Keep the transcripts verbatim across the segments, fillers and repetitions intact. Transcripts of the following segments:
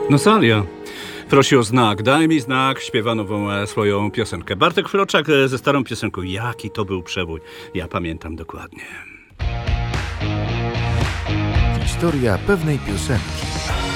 Nosalia prosi o znak. Daj mi znak, śpiewa nową e, swoją piosenkę. Bartek Floczak e, ze starą piosenką. Jaki to był przebój. Ja pamiętam dokładnie. Historia pewnej piosenki.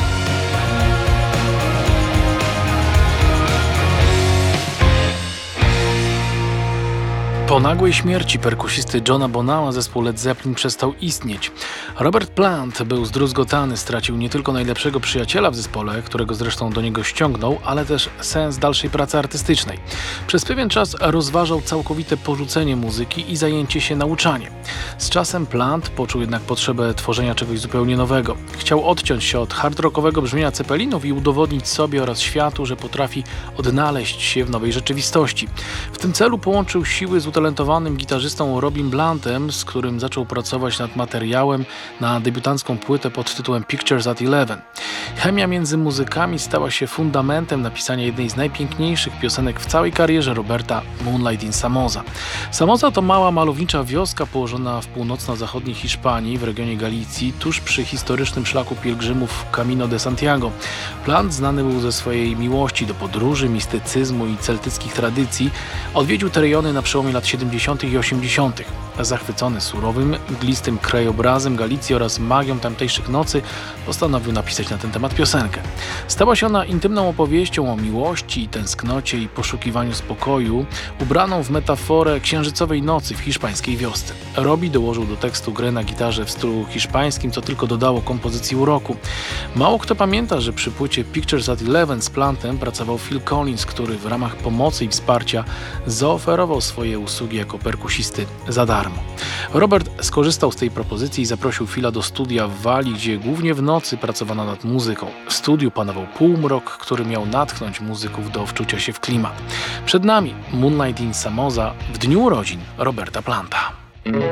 Po nagłej śmierci perkusisty Johna Bonama zespół Led Zeppelin przestał istnieć. Robert Plant był zdruzgotany, stracił nie tylko najlepszego przyjaciela w zespole, którego zresztą do niego ściągnął, ale też sens dalszej pracy artystycznej. Przez pewien czas rozważał całkowite porzucenie muzyki i zajęcie się nauczaniem. Z czasem Plant poczuł jednak potrzebę tworzenia czegoś zupełnie nowego. Chciał odciąć się od hard rockowego brzmienia Zeppelinów i udowodnić sobie oraz światu, że potrafi odnaleźć się w nowej rzeczywistości. W tym celu połączył siły z utalentowanym gitarzystą Robim Blantem, z którym zaczął pracować nad materiałem na debiutancką płytę pod tytułem Pictures at Eleven. Chemia między muzykami stała się fundamentem napisania jednej z najpiękniejszych piosenek w całej karierze Roberta, Moonlight in Samoza. Samoza to mała malownicza wioska położona w północno-zachodniej Hiszpanii, w regionie Galicji, tuż przy historycznym szlaku pielgrzymów Camino de Santiago. Plant znany był ze swojej miłości do podróży, mistycyzmu i celtyckich tradycji. Odwiedził te rejony na przełomie lat siedemdziesiątych i osiemdziesiątych. Zachwycony surowym, mglistym krajobrazem Galicji oraz magią tamtejszych nocy, postanowił napisać na ten temat piosenkę. Stała się ona intymną opowieścią o miłości, tęsknocie i poszukiwaniu spokoju, ubraną w metaforę księżycowej nocy w hiszpańskiej wiosce. Robbie dołożył do tekstu grę na gitarze w stylu hiszpańskim, co tylko dodało kompozycji uroku. Mało kto pamięta, że przy płycie Pictures at Eleven z Plantem pracował Phil Collins, który w ramach pomocy i wsparcia zaoferował swoje usługi jako perkusisty za darmo. Robert skorzystał z tej propozycji i zaprosił Phila do studia w Walii, gdzie głównie w nocy pracowano nad muzyką. W studiu panował półmrok, który miał natchnąć muzyków do wczucia się w klimat. Przed nami Moonlight in Samoza w dniu urodzin Roberta Planta.